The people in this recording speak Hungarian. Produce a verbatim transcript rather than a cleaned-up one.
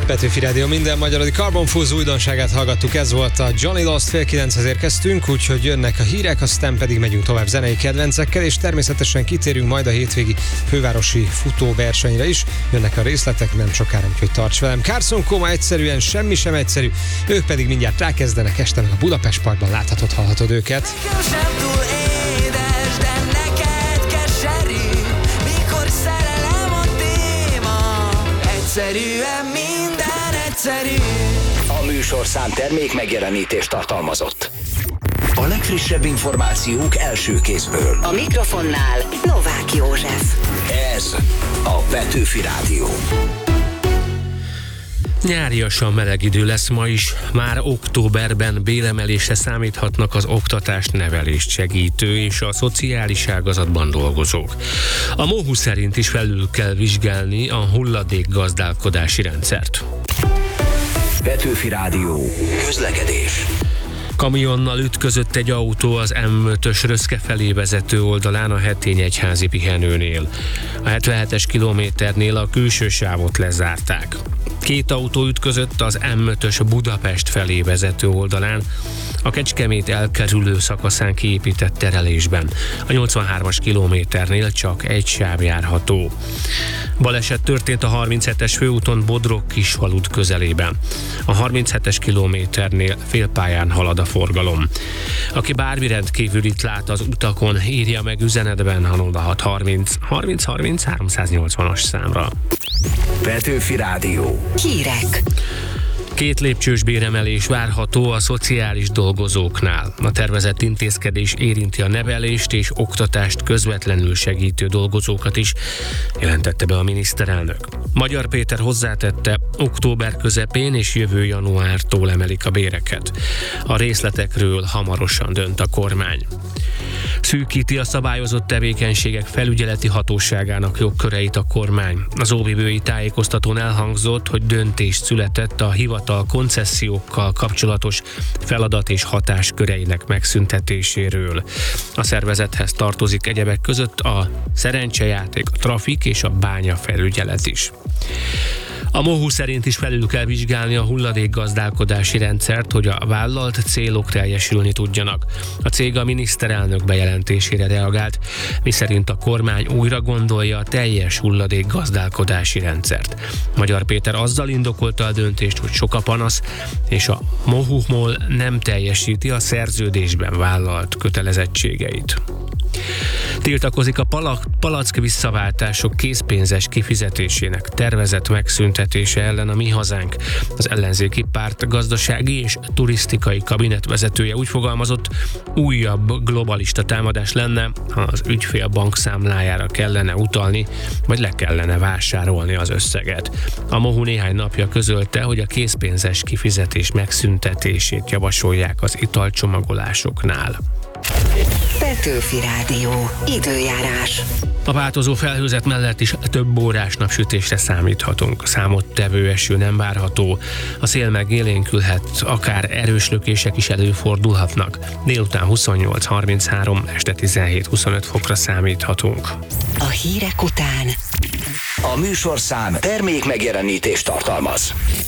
Petőfi Rádió minden magyarodi Carbon Fuzz újdonságát hallgattuk, ez volt a Johnny Lost, fél kilenchez érkeztünk, úgyhogy jönnek a hírek, aztán pedig megyünk tovább zenei kedvencekkel, és természetesen kitérünk majd a hétvégi fővárosi futóversenyre is. Jönnek a részletek nem sokára, úgyhogy tarts velem. Carson Coma egyszerűen semmi sem egyszerű, ők pedig mindjárt rákezdenek, este meg a Budapest Parkban láthatod, hallhatod őket. Egyszerűen minden egyszerű. A műsorszám termék megjelenítést tartalmazott. A legfrissebb információk első kézből. A mikrofonnál Novák József. Ez a Petőfi Rádió. Nyáriasan meleg idő lesz ma is, már októberben béremelésre számíthatnak az oktatást, nevelést segítő és a szociális ágazatban dolgozók. A MOHU szerint is felül kell vizsgálni a hulladékgazdálkodási rendszert. Petőfi Rádió. Közlekedés. Kamionnal ütközött egy autó az M ötös Röszke felé vezető oldalán a Hetény-egyházi pihenőnél. A hetvenhetes kilométernél a külső sávot lezárták. Két autó ütközött az M ötös Budapest felé vezető oldalán, a Kecskemét elkerülő szakaszán kiépített terelésben. A nyolcvanhármas kilométernél csak egy sáv járható. Baleset történt a harminchetes főúton Bodrog-Kisfalut közelében. A harminchetes kilométernél félpályán halad a forgalom. Aki bármi rendkívülit lát az utakon, írja meg üzenetben a nulla hat harminc harminc harminc háromszáznyolcvanas számra. Petőfi Rádió. Hírek. Két lépcsős béremelés várható a szociális dolgozóknál. A tervezett intézkedés érinti a nevelést és oktatást közvetlenül segítő dolgozókat is, jelentette be a miniszterelnök. Magyar Péter hozzátette, október közepén és jövő januártól emelik a béreket. A részletekről hamarosan dönt a kormány. Szűkíti a szabályozott tevékenységek felügyeleti hatóságának jogköreit a kormány. Az óvivői tájékoztatón elhangzott, hogy döntés született a hivatal koncesziókkal kapcsolatos feladat és hatásköreinek megszüntetéséről. A szervezethez tartozik egyebek között a szerencsejáték, a trafik és a bányafelügyelet is. A MOHU szerint is felül kell vizsgálni a hulladékgazdálkodási rendszert, hogy a vállalt célok teljesülni tudjanak. A cég a miniszterelnök bejelentésére reagált, miszerint a kormány újra gondolja a teljes hulladékgazdálkodási rendszert. Magyar Péter azzal indokolta a döntést, hogy sok a panasz, és a MOHU-mól nem teljesíti a szerződésben vállalt kötelezettségeit. Tiltakozik a palak, palack visszaváltások készpénzes kifizetésének tervezett megszüntetése ellen a Mi Hazánk. Az ellenzéki párt gazdasági és turisztikai kabinetvezetője úgy fogalmazott, újabb globalista támadás lenne, ha az ügyfél bankszámlájára kellene utalni, vagy le kellene vásárolni az összeget. A MOHU néhány napja közölte, hogy a készpénzes kifizetés megszüntetését javasolják az italcsomagolásoknál. Petőfi Rádió. Időjárás. A változó felhőzet mellett is több órás napsütésre számíthatunk. Számottevő eső nem várható. A szél megélénkülhet, akár erős lökések is előfordulhatnak. Délután huszonnyolc harminchárom, este tizenhét huszonöt fokra számíthatunk. A hírek után A műsorszám termék megjelenítést tartalmaz.